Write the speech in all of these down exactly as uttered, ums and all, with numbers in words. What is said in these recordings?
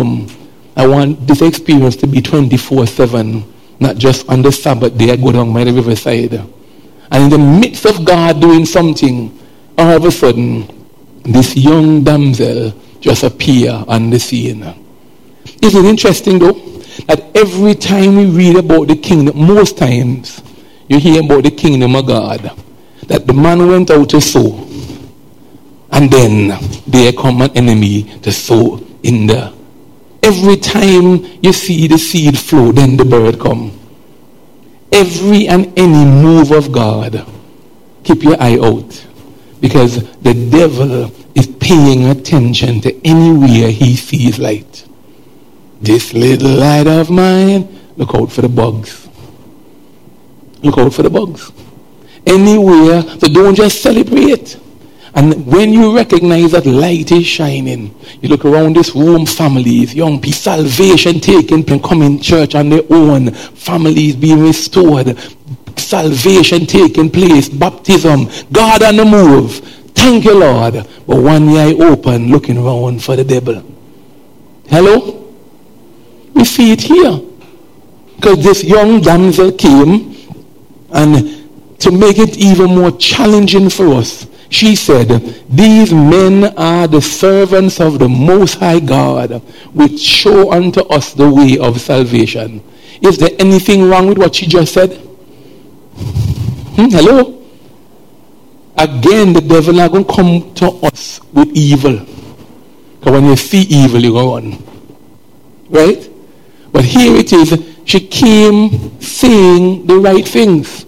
home, I want this experience to be twenty-four seven, not just on the Sabbath day I go down by the riverside. And in the midst of God doing something, all of a sudden, this young damsel just appear on the scene. Isn't it interesting though, that every time we read about the kingdom, most times you hear about the kingdom of God, that the man went out to sow, and then there come an enemy to sow in there. Every time you see the seed flow, then the bird come. Every and any move of God, keep your eye out, because the devil is paying attention to anywhere he sees light. This little light of mine, look out for the bugs. Look out for the bugs. Anywhere, so don't just celebrate. And when you recognize that light is shining, you look around this room, families, young people, salvation taking place, coming church on their own, families being restored, salvation taking place, baptism, God on the move. Thank you, Lord. But one eye open, looking around for the devil. Hello? We see it here. Because this young damsel came, and to make it even more challenging for us, she said, these men are the servants of the Most High God, which show unto us the way of salvation. Is there anything wrong with what she just said? Hmm, hello? Again, the devil is going to come to us with evil. Because when you see evil, you go on. Right? But here it is, she came saying the right things.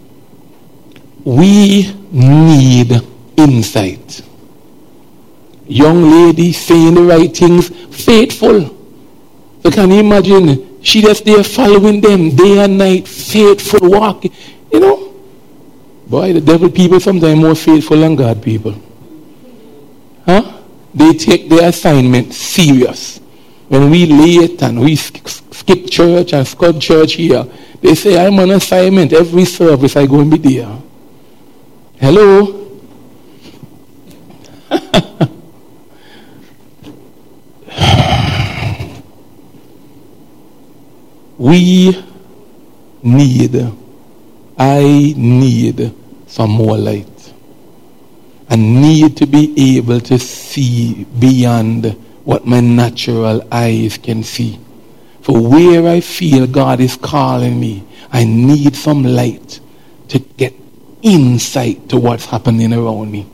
We need insight. Young lady saying the right things, faithful. So can you imagine, she just there following them day and night, faithful, walking. You know, boy, the devil people sometimes more faithful than God people. Huh? They take their assignment serious. When we late and we skip church and scud church here, they say, I'm on assignment. Every service I go and be there. Hello? We need, I need some more light. I need to be able to see beyond what my natural eyes can see. For where I feel God is calling me, I need some light to get insight to what's happening around me.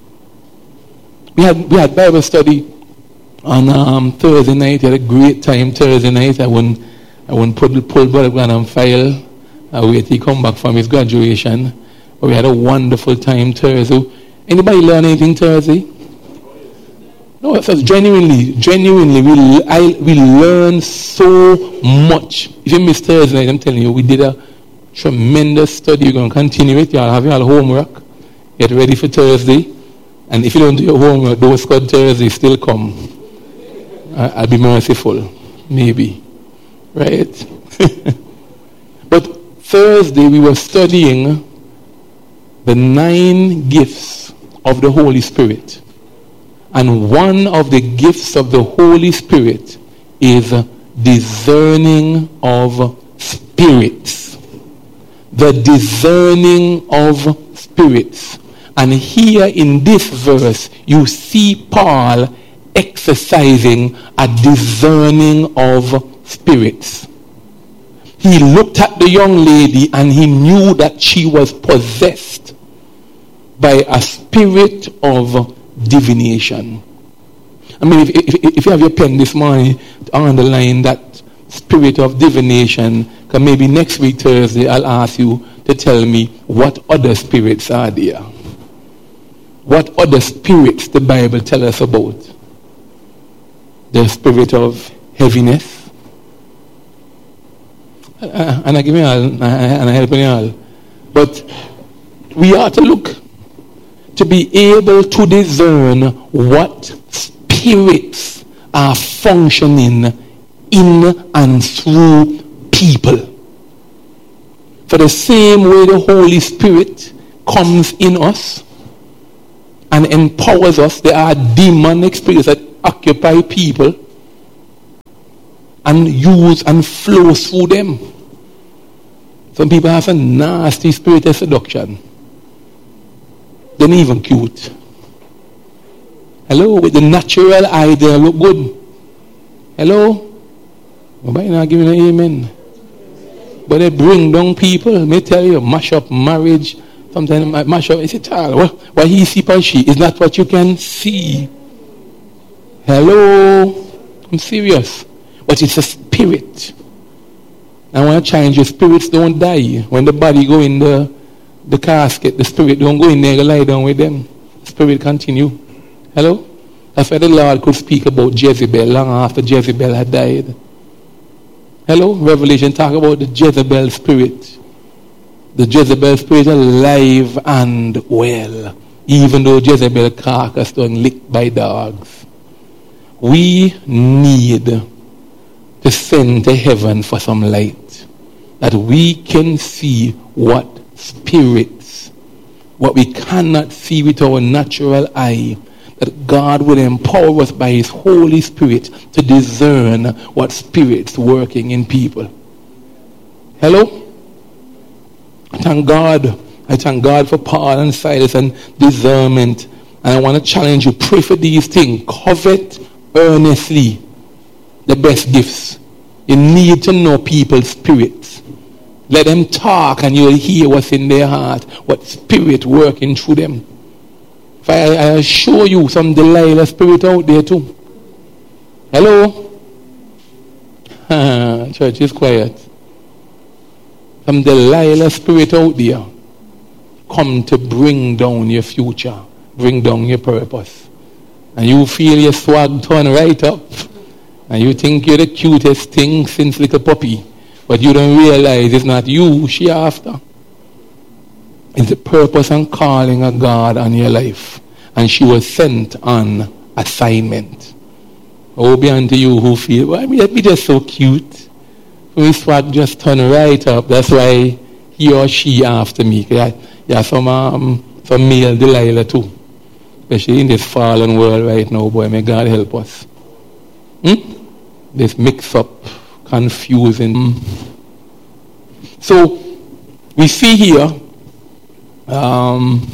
We had we had Bible study on um, Thursday night. We had a great time Thursday night. I wouldn't I wouldn't put pull Brother Grant on file. I wait till he come back from his graduation. But we had a wonderful time Thursday. Anybody learn anything Thursday? No, it says genuinely, genuinely, we I we learn so much. If you missed Thursday night, I'm telling you, we did a tremendous study. You're going to continue it. Y'all have your homework. Get ready for Thursday. And if you don't do your homework, those good Thursday still come. I'll be merciful. Maybe. Right? But Thursday we were studying the nine gifts of the Holy Spirit. And one of the gifts of the Holy Spirit is discerning of spirits. The discerning of spirits. And here in this verse, you see Paul exercising a discerning of spirits. He looked at the young lady and he knew that she was possessed by a spirit of divination. I mean, if, if, if you have your pen this morning to underline that spirit of divination, because maybe next week Thursday I'll ask you to tell me what other spirits are there. What other spirits the Bible tells us about? The spirit of heaviness. Uh, and I give you all, and I help you all. But we ought to look to be able to discern what spirits are functioning in and through people. For the same way the Holy Spirit comes in us and empowers us, there are demonic spirits that occupy people. and use and flow through them. Some people have a nasty spirit of seduction. They're not even cute. Hello, with the natural eye, they look good. Hello? Nobody not giving an amen. But they bring down people. Let me tell you, mash up marriage. Sometimes mash up. It's a child. What, what he see or she is not what you can see. Hello? I'm serious. But it's a spirit. I want to challenge you. Spirits don't die. When the body go in the, the casket, the spirit don't go in there and lie down with them. The spirit continue. Hello? That's why the Lord could speak about Jezebel long after Jezebel had died. Hello? Revelation talk about the Jezebel spirit. The Jezebel spirit alive and well. Even though Jezebel carcass done licked by dogs. We need to send to heaven for some light. That we can see what spirits, what we cannot see with our natural eye, that God will empower us by His Holy Spirit to discern what spirits working in people. Hello? I thank God. I thank God for Paul and Silas and discernment. And I want to challenge you. Pray for these things. Covet earnestly the best gifts. You need to know people's spirits. Let them talk and you'll hear what's in their heart. What spirit working through them. If I, I assure you some Delilah spirit out there too. Hello? Ah, church is quiet. Some Delilah spirit out there come to bring down your future, bring down your purpose. And you feel your swag turn right up. And you think you're the cutest thing since little puppy. But you don't realize it's not you she after. It's the purpose and calling of God on your life. And she was sent on assignment. Oh, be unto you who feel, well, I mean, that'd be just so cute. My swag just turn right up. That's why he or she after me. Yeah, yeah some, um, some male Delilah too. Especially in this fallen world right now, boy, may God help us. Hmm? This mix-up, confusing. Hmm. So, we see here um,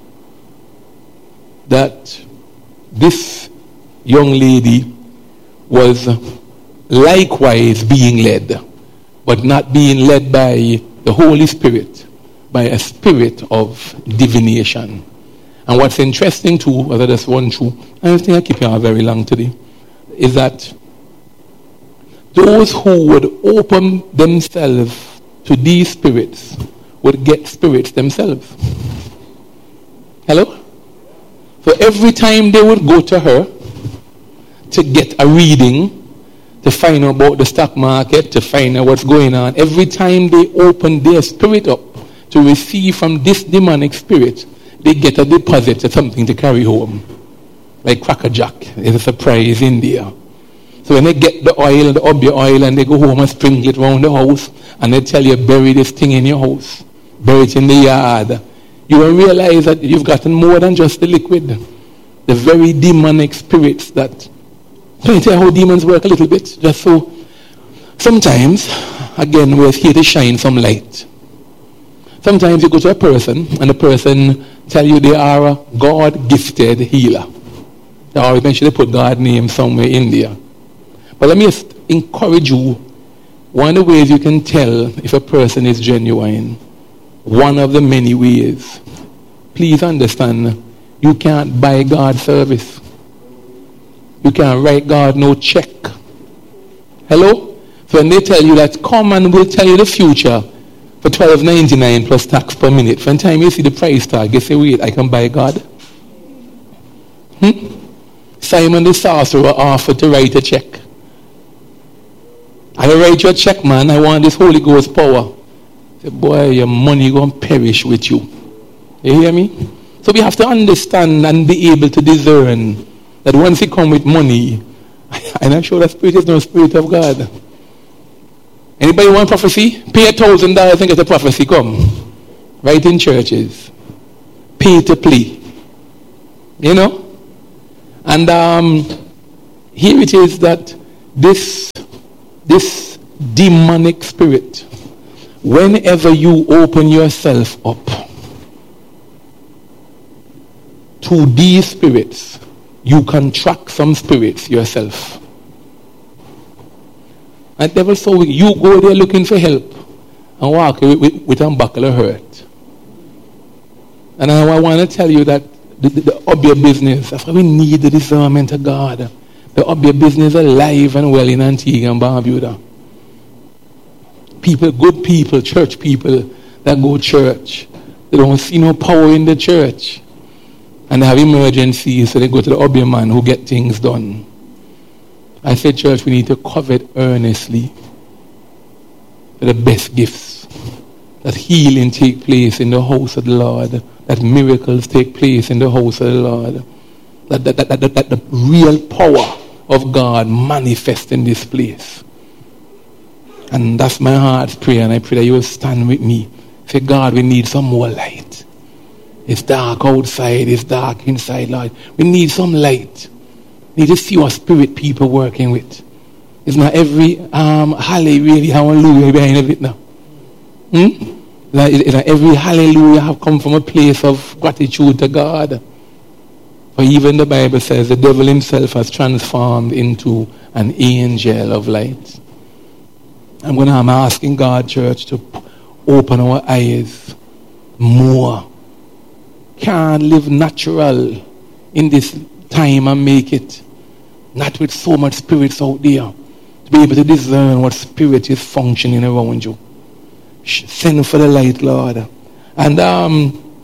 that this young lady was likewise being led, but not being led by the Holy Spirit, by a spirit of divination. And what's interesting too, as I just run through, I don't think I keep you on very long today, is that those who would open themselves to these spirits would get spirits themselves. Hello? So every time they would go to her to get a reading, to find out about the stock market, to find out what's going on, every time they open their spirit up to receive from this demonic spirit, they get a deposit of something to carry home. Like Cracker Jack. It's a surprise in there. So when they get the oil, the obby oil, and they go home and sprinkle it around the house, and they tell you, bury this thing in your house. Bury it in the yard. You will realize that you've gotten more than just the liquid. The very demonic spirits that... Can you tell how demons work a little bit? Just so... Sometimes, again, we're here to shine some light. Sometimes you go to a person, and the person tell you they are a God-gifted healer. They always mention they put God's name somewhere in there. But let me just encourage you. One of the ways you can tell if a person is genuine, one of the many ways, please understand, you can't buy God's service. You can't write God no check. Hello? So when they tell you that, come and we'll tell you the future for twelve ninety-nine plus tax per minute. From the time you see the price tag, you say, wait, I can buy God? Hmm? Simon the sorcerer offered to write a check. I write you a check, man. I want this Holy Ghost power. Say, boy, your money going to perish with you. You hear me? So we have to understand and be able to discern that once you come with money, I'm not sure that spirit is no spirit of God. Anybody want prophecy? Pay a thousand dollars and get a prophecy. Come. Right in churches. Pay to play. You know? And um, here it is that this this demonic spirit, whenever you open yourself up to these spirits, you contract some spirits yourself. And devil, so you go there looking for help and walk with, with, with a buckle of hurt. And I, I want to tell you that the, the, the obvious business, that's why we need the discernment of God. The obvious business alive and well in Antigua and Barbuda. People, good people, church people that go to church, they don't see no power in the church. And they have emergencies, so they go to the obvious man who get things done. I said, church, we need to covet earnestly the best gifts. That healing take place in the house of the Lord. That miracles take place in the house of the Lord. That, that, that, that, that, that the real power of God manifests in this place. And that's my heart's prayer, and I pray that you will stand with me. Say, God, we need some more light. It's dark outside, it's dark inside, Lord. We need some light. We need to see what spirit people working with. It's not every um, hallelujah, hallelujah behind it now. Hmm? It's not every hallelujah have come from a place of gratitude to God. For even the Bible says the devil himself has transformed into an angel of light. I'm going to, I'm asking God, church, to open our eyes more. Can't live natural in this time and make it. Not with so much spirits out there. To be able to discern what spirit is functioning around you. Send for the light, Lord. And um,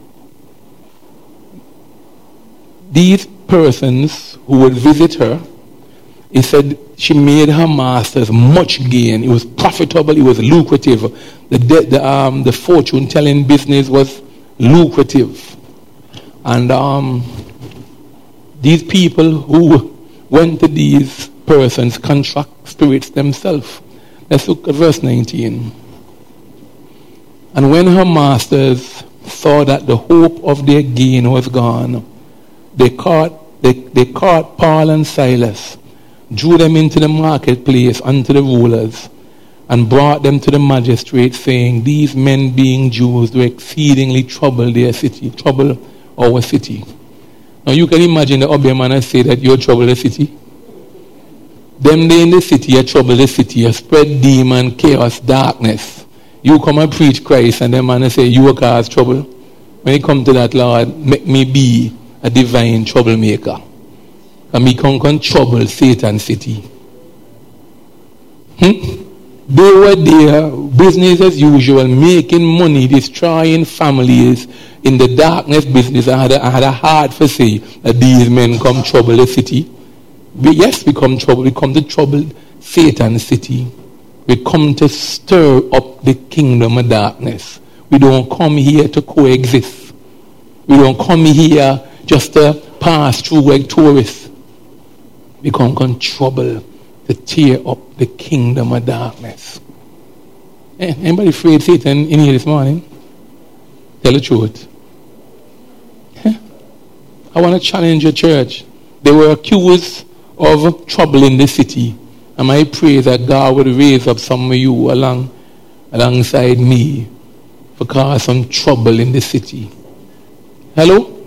these persons who would visit her, he said she made her masters much gain. It was profitable, it was lucrative. The, the, um, the fortune telling business was lucrative. And um, these people who went to these persons contract spirits themselves. Let's look at verse nineteen. And when her masters saw that the hope of their gain was gone, they caught, they, they caught Paul and Silas, drew them into the marketplace unto the rulers, and brought them to the magistrates, saying, these men being Jews do exceedingly trouble their city, trouble our city. Now you can imagine the obvious man say that you trouble the city. Them they in the city, you trouble the city, you spread demon, chaos, darkness. You come and preach Christ, and them man say you will cause trouble. When it come to that, Lord, make me be a divine troublemaker. And me come and trouble Satan's city. Hmm? They were there, business as usual, making money, destroying families in the darkness business. I had a, I had a heart for say that these men come trouble the city. We, yes, we come trouble. We come to trouble Satan's city. We come to stir up the kingdom of darkness. We don't come here to coexist. We don't come here just to pass through like tourists. We come to trouble, to tear up the kingdom of darkness. Eh, anybody afraid Satan in here this morning? Tell the truth. Eh? I want to challenge your church. They were accused of troubling the city. And I pray that God would raise up some of you along, alongside me for cause some trouble in the city. Hello?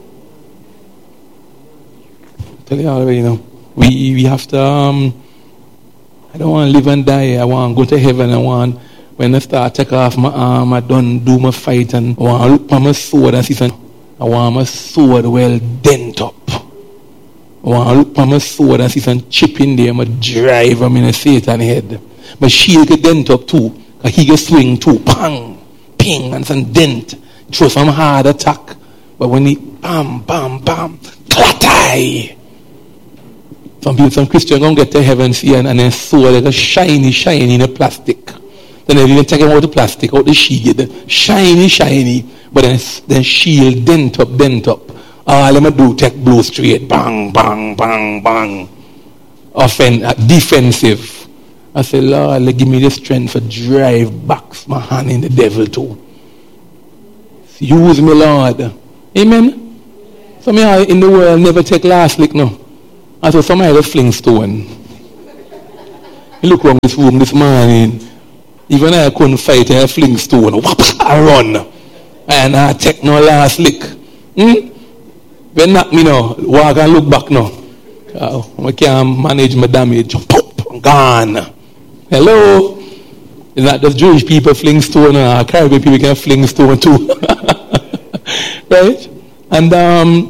Tell you already, you know. We, we have to, um, I don't want to live and die. I want to go to heaven. I want, when I start take off my arm, I don't do my fight, and I want to look at my sword and see some, I want my sword well dent up. I want to look at my sword and see some chip in there. I'm drive him in a Satan head. My shield get dent up too. Because he get swing too. Pang, ping, and some dent. Throw some hard attack. But when he bam, bam, bam, clatai. Some people, some Christians gonna get to heaven see and, and then sword like a shiny, shiny in a plastic. Then they even take out the plastic, out the shield. Shiny, shiny. But then, then shield dent up, dent up. All I'm do take blow straight, bang, bang, bang, bang. Offen- uh, defensive. I say, Lord, give me the strength to drive back my hand in the devil too. Use me, Lord. Amen. Some of you in the world never take last lick, no. And so somebody will fling stone. You look around this room this morning. Even I couldn't fight and I fling stone. Whop, I run. And I take no last lick. Hmm? When knock me now, walk and look back now. Uh, I can't manage my damage. Pop, I'm gone. Hello? It's not just Jewish people fling stone. Uh, Caribbean people can fling stone too. Right? And um,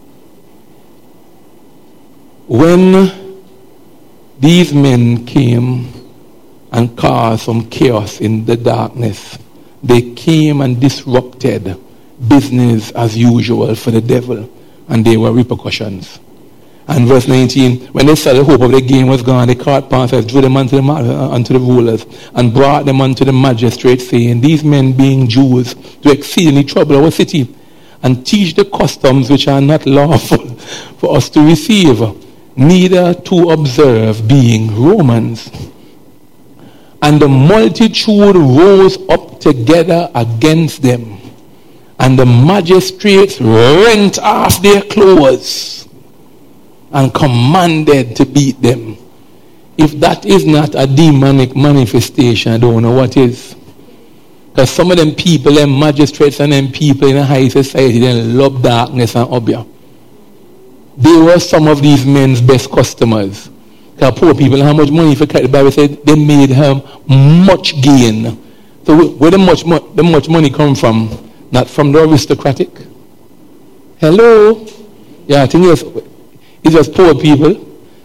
when these men came and caused some chaos in the darkness, they came and disrupted business as usual for the devil, and there were repercussions. And verse nineteen, when they saw the hope of the game was gone, they caught Paul, drew them unto the, uh, unto the rulers, and brought them unto the magistrates, saying, these men being Jews, do exceedingly trouble our city, and teach the customs which are not lawful for us to receive, neither to observe, being Romans. And the multitude rose up together against them, and the magistrates rent off their clothes and commanded to beat them. If that is not a demonic manifestation, I don't know what is. Because some of them people, them magistrates and them people in a high society, they love darkness and obia. They were some of these men's best customers. Because poor people, how much money, if you the Bible said, they made um, much gain. So where the much, the much money come from? Not from the aristocratic. Hello? Yeah, I think it's, it's just poor people.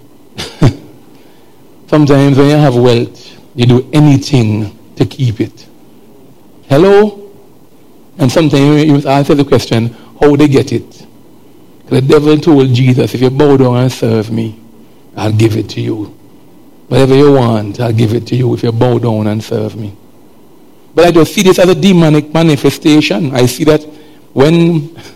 Sometimes when you have wealth, you do anything to keep it. Hello? And sometimes you must answer the question, how they get it? The devil told Jesus, if you bow down and serve me, I'll give it to you. Whatever you want, I'll give it to you if you bow down and serve me. But I just see this as a demonic manifestation. I see that when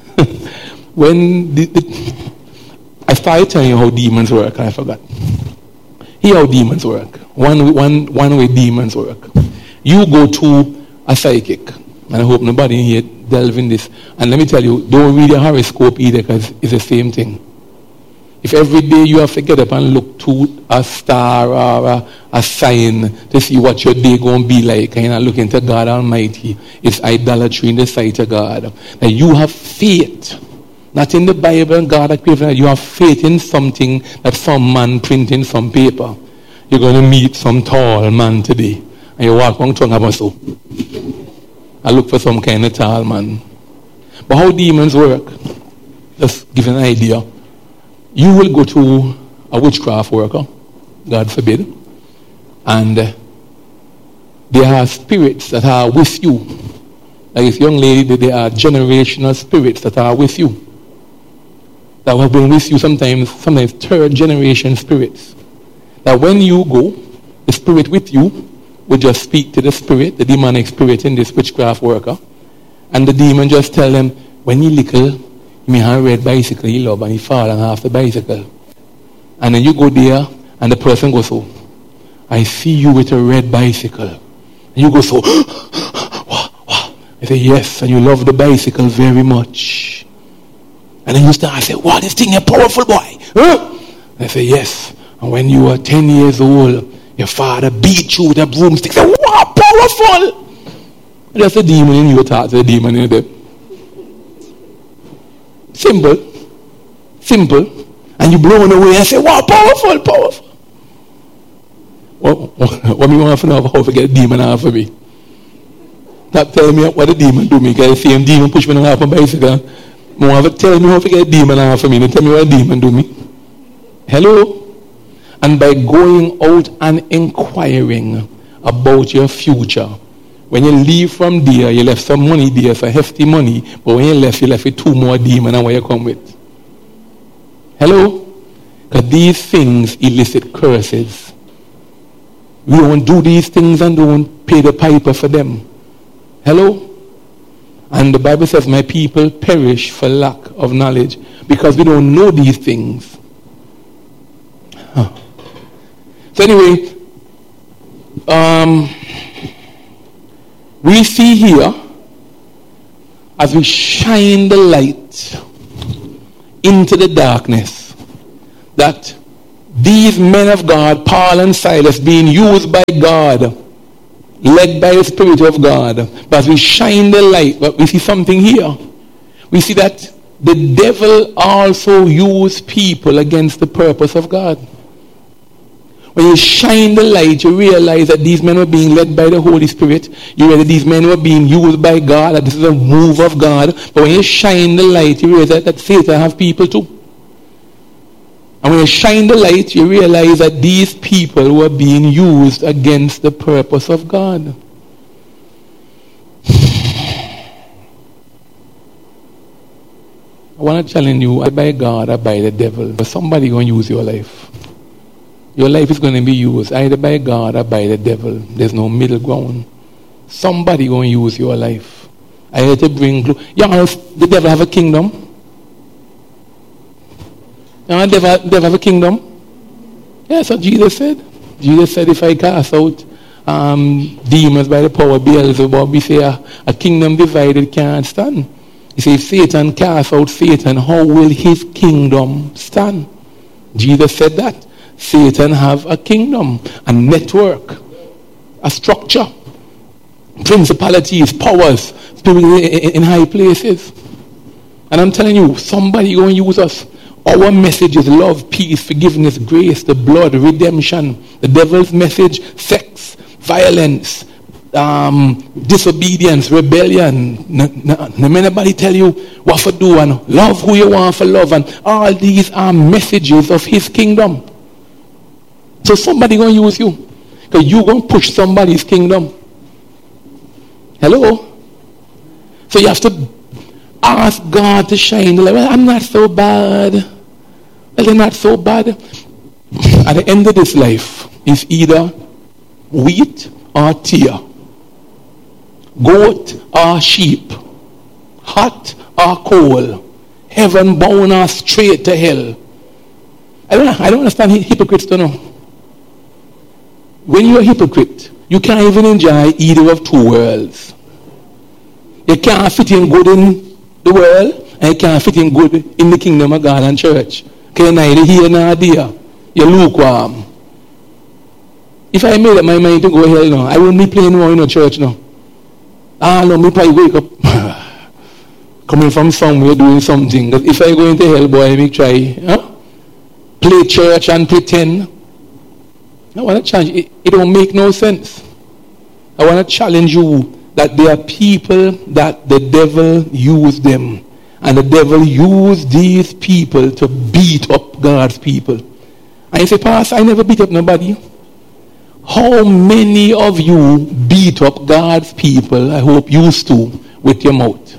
when the, the, I started telling you how demons work, I forgot. Here how demons work. One, one, one way demons work. You go to a psychic, and I hope nobody here delve in this. And let me tell you, don't read your horoscope either, because it's the same thing. If every day you have to get up and look to a star or a, a sign to see what your day going to be like, and you're not looking to God Almighty, it's idolatry in the sight of God. Now you have faith, not in the Bible and God, you have faith in something that some man printing some paper. You're going to meet some tall man today, and you walk on tongue about so. I look for some kind of tall man. But how demons work? Just give an idea. You will go to a witchcraft worker, God forbid, and uh, there are spirits that are with you. Like this young lady, there are generational spirits that are with you. That have been with you sometimes, sometimes third generation spirits. That when you go, the spirit with you will just speak to the spirit, the demonic spirit in this witchcraft worker, and the demon just tell them, when you little, me have a red bicycle he love and he fall and off the bicycle. And then you go there and the person goes so, I see you with a red bicycle. And you go so, wah, wah. I say yes, and you love the bicycle very much. And then you start, I say, wow, this thing is powerful, boy. Huh? I say yes. And when you were ten years old, your father beat you with a broomstick. Say, wow, powerful. That's the demon in you, talk to the demon in there. Simple. Simple. And you blown away and say, wow, powerful, powerful. What, what, what me want to know how to get a demon out of me? Stop telling me what the demon do me. Because the same demon push me off my bicycle. I want to tell me how to get a demon out of me. They tell me what a demon do me. Hello? And by going out and inquiring about your future, when you leave from there, you left some money there, some hefty money, but when you left, you left with two more demons and what you come with. Hello? Because these things elicit curses. We don't do these things and don't pay the piper for them. Hello? And the Bible says, my people perish for lack of knowledge, because we don't know these things. Huh. So anyway, um... we see here, as we shine the light into the darkness, that these men of God, Paul and Silas, being used by God, led by the Spirit of God, but as we shine the light, but we see something here. We see that the devil also used people against the purpose of God. When you shine the light, you realize that these men were being led by the Holy Spirit. You realize that these men were being used by God, that this is a move of God. But when you shine the light, you realize that, that Satan have people too. And when you shine the light, you realize that these people were being used against the purpose of God. I want to challenge you, either by God or by the devil. But somebody going to use your life. Your life is going to be used either by God or by the devil. There's no middle ground. Somebody going to use your life. I had to bring... Glo- yeah, the devil have a kingdom. Yeah, the devil, the devil have a kingdom. Yeah, that's what Jesus said. Jesus said, if I cast out um, demons by the power of Beelzebub, we say a, a kingdom divided can't stand. He said, if Satan casts out Satan, how will his kingdom stand? Jesus said that. Satan have a kingdom, a network, a structure, principalities, powers, in high places. And I'm telling you, somebody going to use us. Our message is love, peace, forgiveness, grace, the blood, redemption. The devil's message, sex, violence, um, disobedience, rebellion. No anybody tell you what to do and love who you want for love. And all these are messages of his kingdom. So somebody going to use you. Because you're going to push somebody's kingdom. Hello? So you have to ask God to shine the light. Well, I'm not so bad. Well, they're not so bad. At the end of this life, it's either wheat or tear. Goat or sheep. Hot or cold. Heaven bound or straight to hell. I don't, I don't understand hypocrites don't know. When you're a hypocrite, you can't even enjoy either of two worlds. You can't fit in good in the world, and you can't fit in good in the kingdom of God and church. Because you're neither here nor there. You're lukewarm. If I made up my mind to go hell now, I wouldn't be playing more in a church now. Ah, no, me probably wake up coming from somewhere doing something. Because if I go into hell, boy, I make try huh? play church and pretend. I want to challenge you. It, it don't make no sense. I want to challenge you that there are people that the devil used them. And the devil used these people to beat up God's people. And you say, Pastor, I never beat up nobody. How many of you beat up God's people, I hope used to, with your mouth?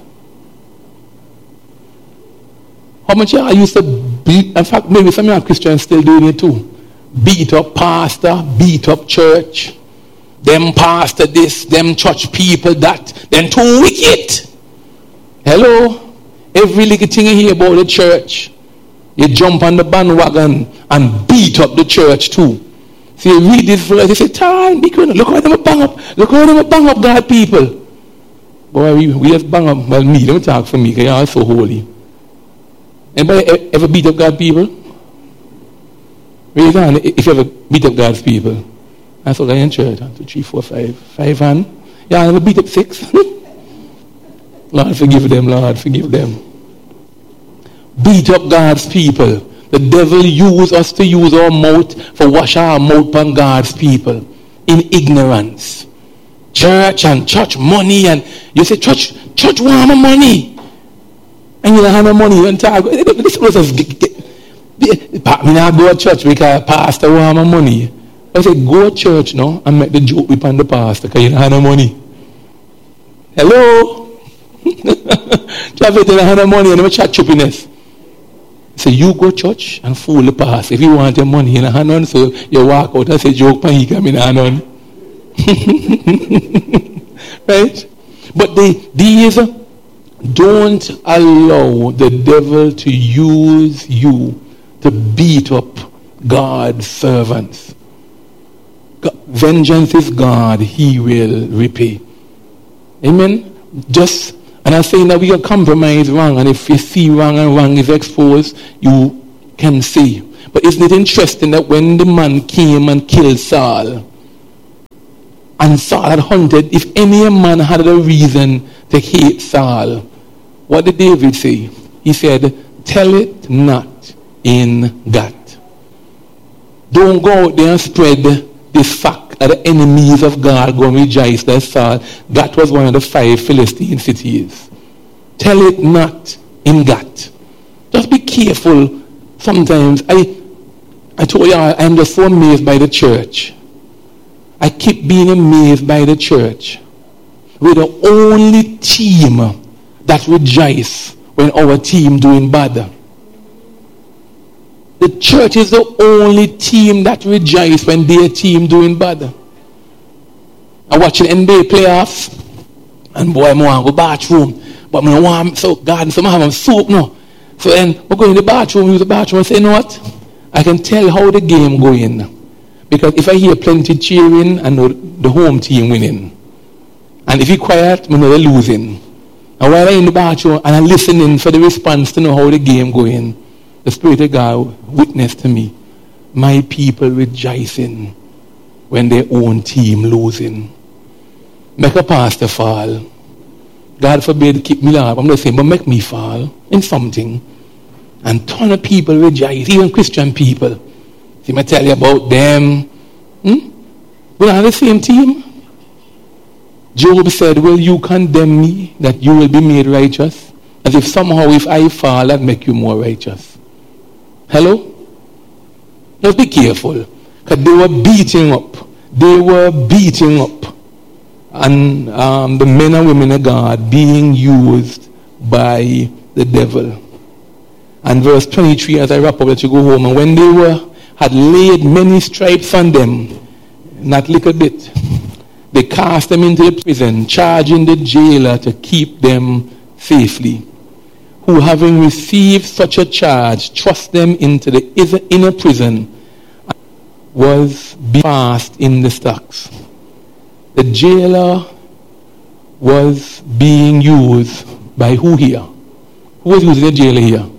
How much I used to beat, in fact, maybe some of you Christians still doing it too. Beat up pastor, beat up church. Them pastor this, them church people that. Them too wicked. Hello? Every little thing you hear about the church, you jump on the bandwagon and beat up the church too. So you read this verse, you say, time, be quick. Look how them bang up. Look how them bang up God people. Boy, we, we just bang up. Well, me, don't talk for me because you're so holy. Anybody ever beat up God people? Raise your hand if you ever beat up God's people. That's what I in church. One, two, three, four, five. Five hand. Yeah, I ever beat up six. Lord, forgive them, Lord, forgive them. Beat up God's people. The devil use us to use our mouth for wash our mouth on God's people. In ignorance. Church and church money and you say, church, church want my money. And you don't have no money and talk. This was a I mean, I go to church because pastor want my money. I say, go to church now and make the joke with the pastor because you don't have no money. Hello? Traffic, you don't have no money and you chat choppiness. So you go to church and fool the pastor. If you want your money, you don't have none, so you walk out and say, joke, pan, he come in and none. Right? But they, these don't allow the devil to use you to beat up God's servants. God, vengeance is God, he will repay. Amen? Just, and I'm saying that we can compromise wrong, and if you see wrong and wrong is exposed, you can see. But isn't it interesting that when the man came and killed Saul, and Saul had hunted, if any man had a reason to hate Saul, what did David say? He said, tell it not in Gath. Don't go out there and spread this fact that the enemies of God go and rejoice that Saul. Gath was one of the five Philistine cities. Tell it not in Gath. Just be careful. Sometimes, I, I told you, I'm just so amazed by the church. I keep being amazed by the church. We're the only team that rejoice when our team doing bad. The church is the only team that rejoice when their team doing bad. I watch the N B A playoffs, and boy, I want to go bathroom, but I want so God, some have soup now. So then we go in the bathroom, use the bathroom, and say, you know what? I can tell how the game going. Because if I hear plenty cheering, I know the home team winning. And if you're quiet, I know they're losing. And while I'm in the bathroom and I'm listening for the response to know how the game going, the Spirit of God witnessed to me. My people rejoicing when their own team losing. Make a pastor fall. God forbid keep me alive. I'm not saying, but make me fall in something. And ton of people rejoice, even Christian people. See, I tell you about them. Hmm? We're on the same team. Job said, will you condemn me that you will be made righteous? As if somehow if I fall, that make you more righteous. Hello? Just be careful. Because they were beating up. They were beating up. And um, the men and women of God being used by the devil. And verse twenty-three, as I wrap up, let you go home. And when they were had laid many stripes on them, not little bit, they cast them into the prison, charging the jailer to keep them safely. Who, having received such a charge, thrust them into the inner prison, was fast in the stocks. The jailer was being used by who here? Who was using the jailer here?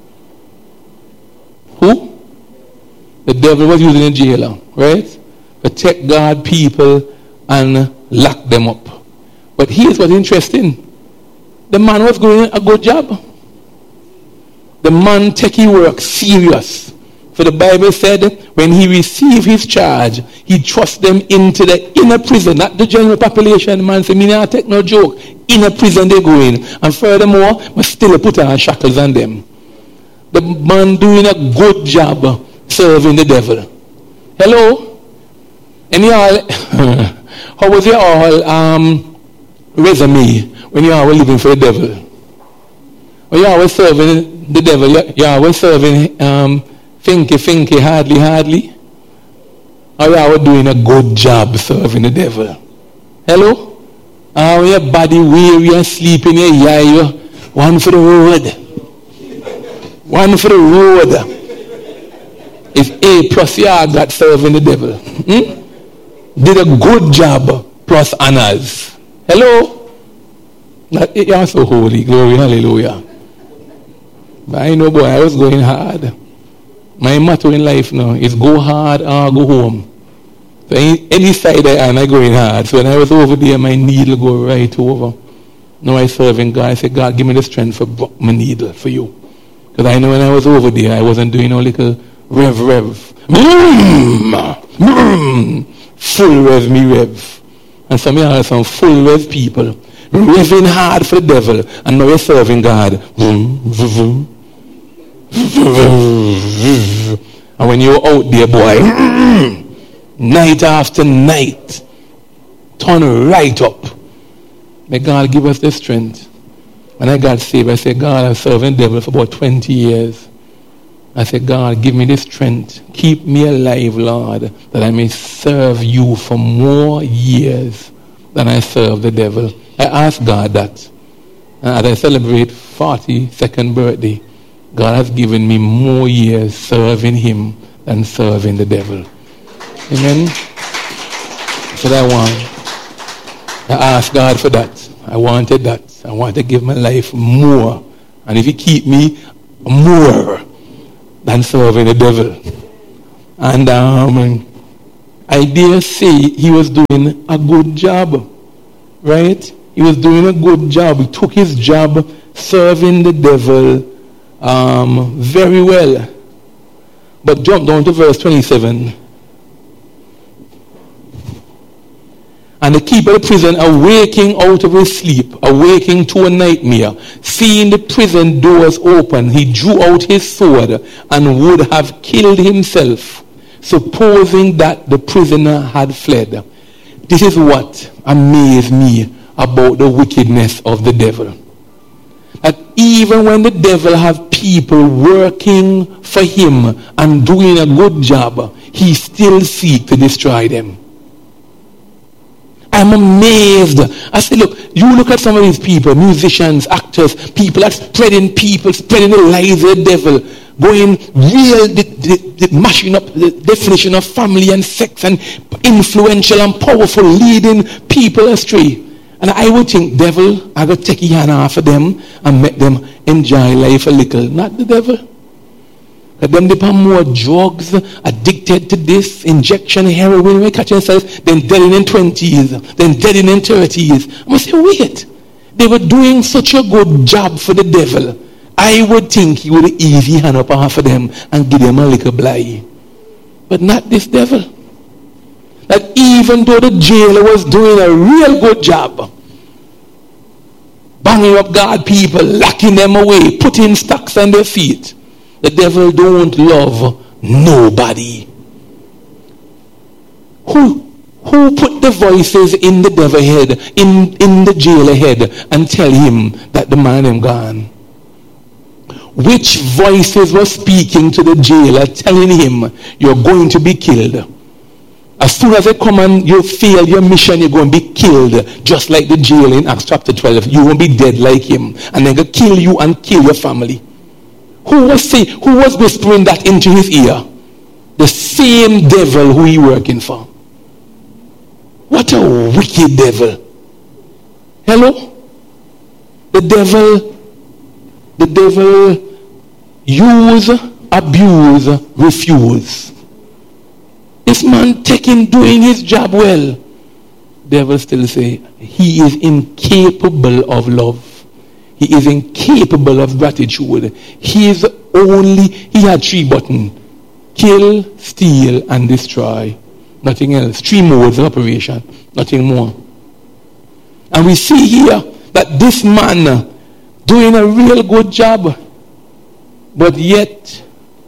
Who? The devil was using the jailer, right? Protect God people and lock them up. But here's what's interesting. The man was doing a good job. The man take his work serious. For the Bible said when he received his charge, he thrust them into the inner prison, not the general population. The man said, me not take no joke. Inner prison they go in. And furthermore, but still put on shackles on them. The man doing a good job serving the devil. Hello? And y'all, how was your all um, resume when you all were living for the devil? When you all were serving the devil, you all were serving um, finky, finky, hardly, hardly? Or you all were doing a good job serving the devil? Hello? Or your body weary and sleeping, your yeah, one for the road. One for the road. If A plus y'all got serving the devil. Hmm? Did a good job plus honors. Hello? You are so holy. Glory, hallelujah. But I know, boy, I was going hard. My motto in life now is go hard or go home. So any, any side I am, I going hard. So when I was over there, my needle go right over. Now I serving God. I said, God, give me the strength for my needle for you. Because I know when I was over there, I wasn't doing no little rev, rev. Mm, mm, full rev, me rev. And some of you are some full rev people. Revving hard for the devil. And now you're serving God. And when you're out there, boy, night after night, turn right up. May God give us the strength. When I got saved, I said, God, I've served the devil for about twenty years. I said, God, give me the strength. Keep me alive, Lord, that I may serve you for more years than I serve the devil. I asked God that. And as I celebrate forty-second birthday, God has given me more years serving him than serving the devil. Amen? That's what I want. I asked God for that. I wanted that. I want to give my life more. And if he keep me more than than serving the devil. And um, I dare say he was doing a good job, right? He was doing a good job. He took his job serving the devil um, very well. But jump down to verse twenty-seven. And the keeper of the prison, awaking out of his sleep, awaking to a nightmare, seeing the prison doors open, he drew out his sword and would have killed himself, supposing that the prisoner had fled. This is what amazed me about the wickedness of the devil. That even when the devil have people working for him and doing a good job, he still seeks to destroy them. I'm amazed. I say, look, you look at some of these people, musicians, actors, people that spreading people, spreading the lies of the devil, going real, the, the, the mashing up the definition of family and sex and influential and powerful, leading people astray. And I would think, devil, I got to take your hand off of them and make them enjoy life a little. Not the devil. Let them depend more drugs, addicted to this, injection, heroin, we catch themselves, then dead in twenties, then dead in thirties. I must say, wait, they were doing such a good job for the devil. I would think he would easy hand up half of them and give them a little blight. But not this devil. That even though the jailer was doing a real good job, banging up guard people, locking them away, putting stocks on their feet, the devil don't love nobody. Who, who put the voices in the devil head, in, in the jailer head, and tell him that the man is gone? Which voices were speaking to the jailer, telling him, you're going to be killed? As soon as they come and you fail your mission, you're going to be killed, just like the jailer in Acts chapter twelve. You won't be dead like him, and they're going to kill you and kill your family. Who was say, who was whispering that into his ear? The same devil who he working for. What a wicked devil. Hello? The devil, the devil use, abuse, refuse. This man taking, doing his job well. Devil still say, he is incapable of love. He is incapable of gratitude. He is only, he had three buttons. Kill, steal, and destroy. Nothing else. Three modes of operation. Nothing more. And we see here that this man doing a real good job, but yet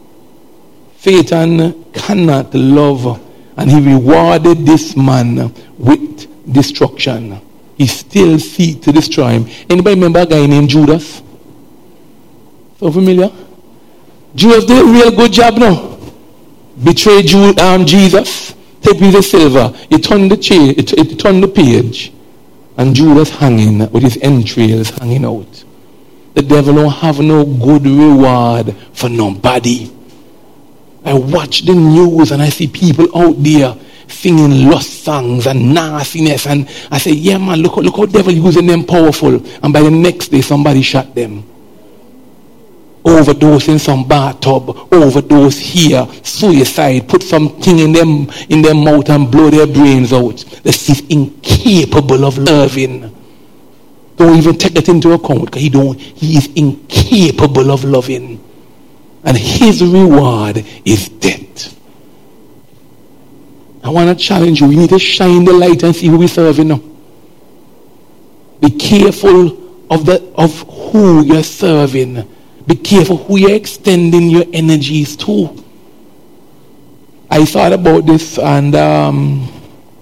Satan cannot love, and he rewarded this man with destruction. He still seeks to destroy him. Anybody remember a guy named Judas? So familiar? Judas did a real good job now. Betrayed Jude, um, Jesus, take me the silver. He turned the, cha- he turned the page, and Judas hanging with his entrails hanging out. The devil don't have no good reward for nobody. I watch the news and I see people out there singing lust songs and nastiness, and I say, yeah man, look, look how the devil using them powerful. And by the next day somebody shot them. Overdose in some bathtub, overdose here, suicide, put something in them in their mouth and blow their brains out. This is incapable of loving. Don't even take that into account, because he don't he is incapable of loving. And his reward is death. I want to challenge you. We need to shine the light and see who we're serving now. Be careful of the of who you're serving. Be careful who you're extending your energies to. I thought about this, and um,